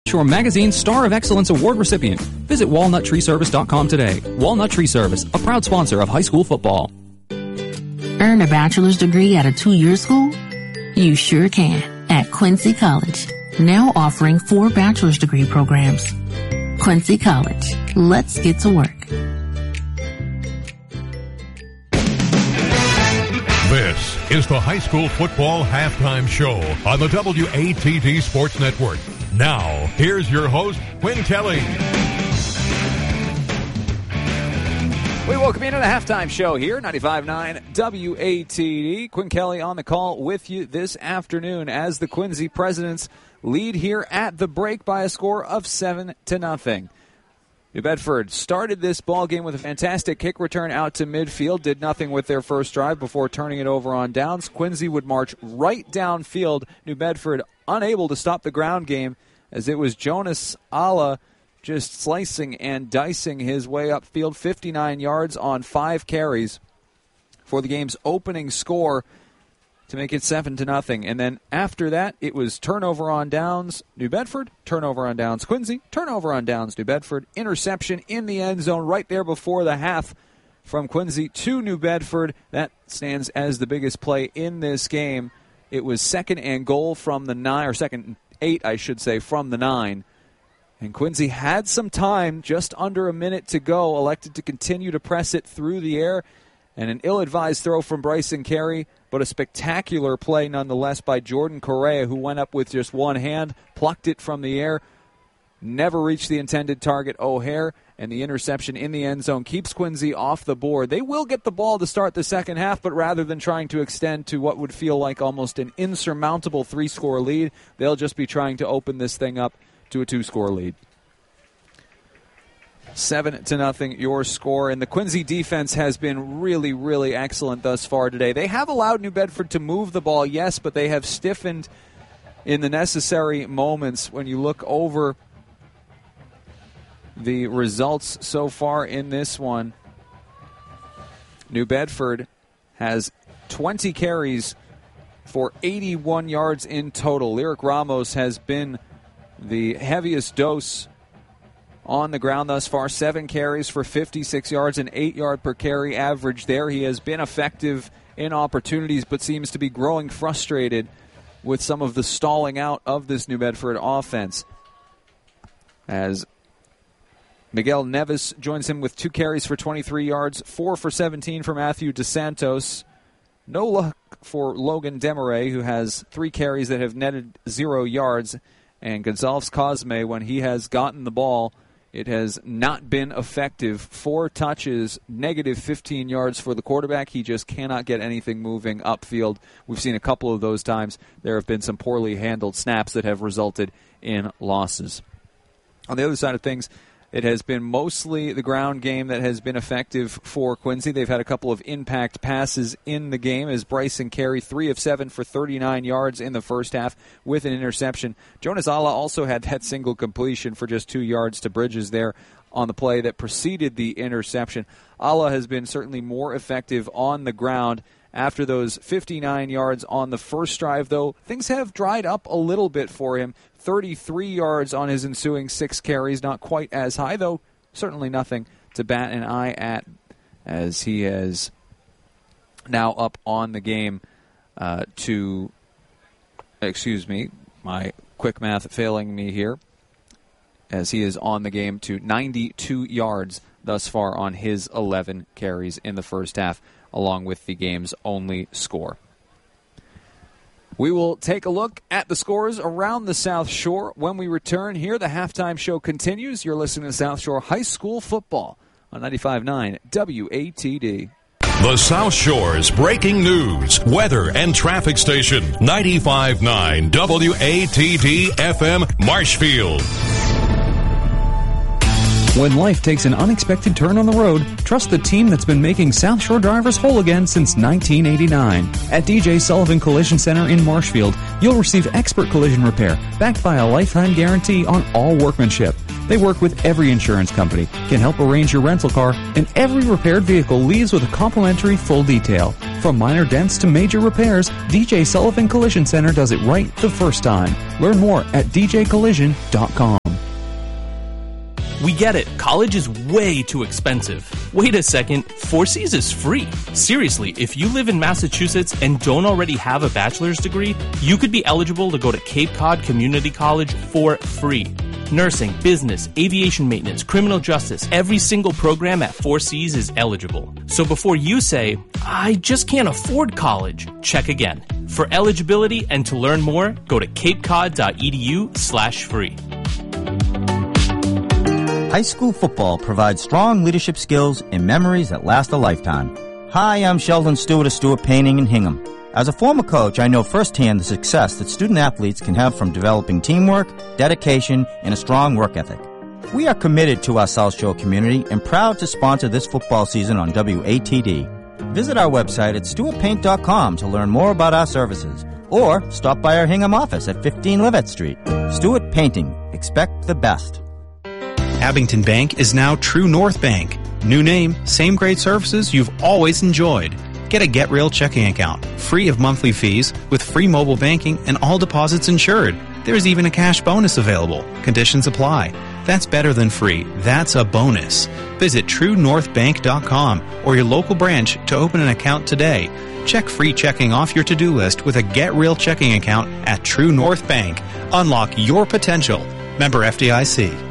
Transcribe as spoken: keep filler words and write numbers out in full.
Shore Magazine Star of Excellence Award recipient. Visit walnut tree service dot com today. Walnut Tree Service, a proud sponsor of high school football. Earn a bachelor's degree at a two-year school? You sure can at Quincy College. Now offering four bachelor's degree programs. Quincy College. Let's get to work. This is the High School Football Halftime Show on the W A T D Sports Network. Now, here's your host, Quinn Kelly. We welcome you to the Halftime Show here, ninety-five point nine W A T D. Quinn Kelly on the call with you this afternoon as the Quincy Presidents lead here at the break by a score of seven to nothing. New Bedford started this ball game with a fantastic kick return out to midfield, did nothing with their first drive before turning it over on downs. Quincy would march right downfield. New Bedford unable to stop the ground game as it was Jonas Alla just slicing and dicing his way upfield, fifty-nine yards on five carries for the game's opening score to make it seven to nothing. And then after that, it was turnover on downs, New Bedford, turnover on downs, Quincy, turnover on downs, New Bedford, interception in the end zone right there before the half from Quincy to New Bedford. That stands as the biggest play in this game. It was second and goal from the nine, or second and eight, I should say, from the nine. And Quincy had some time, just under a minute to go, elected to continue to press it through the air. And an ill-advised throw from Bryson Carey, but a spectacular play nonetheless by Jordan Correa, who went up with just one hand, plucked it from the air, never reached the intended target, O'Hare, and the interception in the end zone keeps Quincy off the board. They will get the ball to start the second half, but rather than trying to extend to what would feel like almost an insurmountable three-score lead, they'll just be trying to open this thing up to a two-score lead. Seven to nothing, your score. And the Quincy defense has been really, really excellent thus far today. They have allowed New Bedford to move the ball, yes, but they have stiffened in the necessary moments. When you look over the results so far in this one, New Bedford has twenty carries for eighty-one yards in total. Lyric Ramos has been the heaviest dose on the ground thus far. Seven carries for fifty-six yards, an eight-yard per carry average there. He has been effective in opportunities, but seems to be growing frustrated with some of the stalling out of this New Bedford offense. As Miguel Neves joins him with two carries for twenty-three yards, four for seventeen for Matthew DeSantos. No luck for Logan Demaray, who has three carries that have netted zero yards. And Gonzalez Cosme, when he has gotten the ball, it has not been effective. Four touches, negative fifteen yards for the quarterback. He just cannot get anything moving upfield. We've seen a couple of those times. There have been some poorly handled snaps that have resulted in losses. On the other side of things, it has been mostly the ground game that has been effective for Quincy. They've had a couple of impact passes in the game as Bryson Carey, three of seven for thirty-nine yards in the first half with an interception. Jonas Alla also had that single completion for just two yards to Bridges there on the play that preceded the interception. Alla has been certainly more effective on the ground. After those fifty-nine yards on the first drive, though, things have dried up a little bit for him. thirty-three yards on his ensuing six carries. Not quite as high, though certainly nothing to bat an eye at, as he is now up on the game uh, to, excuse me, my quick math failing me here, as he is on the game to ninety-two yards thus far on his eleven carries in the first half, along with the game's only score. We will take a look at the scores around the South Shore when we return here. The halftime show continues. You're listening to South Shore High School Football on ninety-five point nine W A T D. The South Shore's breaking news, weather, and traffic station, ninety-five point nine W A T D F M Marshfield. When life takes an unexpected turn on the road, trust the team that's been making South Shore drivers whole again since nineteen eighty-nine. At D J Sullivan Collision Center in Marshfield, you'll receive expert collision repair backed by a lifetime guarantee on all workmanship. They work with every insurance company, can help arrange your rental car, and every repaired vehicle leaves with a complimentary full detail. From minor dents to major repairs, D J Sullivan Collision Center does it right the first time. Learn more at d j collision dot com. We get it. College is way too expensive. Wait a second. Four C's is free. Seriously, if you live in Massachusetts and don't already have a bachelor's degree, you could be eligible to go to Cape Cod Community College for free. Nursing, business, aviation maintenance, criminal justice, every single program at Four C's is eligible. So before you say, I just can't afford college, check again. For eligibility and to learn more, go to capecod.edu slash free. High school football provides strong leadership skills and memories that last a lifetime. Hi, I'm Sheldon Stewart of Stewart Painting in Hingham. As a former coach, I know firsthand the success that student-athletes can have from developing teamwork, dedication, and a strong work ethic. We are committed to our South Shore community and proud to sponsor this football season on W A T D. Visit our website at stewart paint dot com to learn more about our services, or stop by our Hingham office at fifteen Livett Street. Stewart Painting. Expect the best. Abington Bank is now True North Bank. New name, same great services you've always enjoyed. Get a Get Real checking account, free of monthly fees, with free mobile banking and all deposits insured. There's even a cash bonus available. Conditions apply. That's better than free. That's a bonus. Visit true north bank dot com or your local branch to open an account today. Check free checking off your to-do list with a Get Real checking account at True North Bank. Unlock your potential. Member F D I C.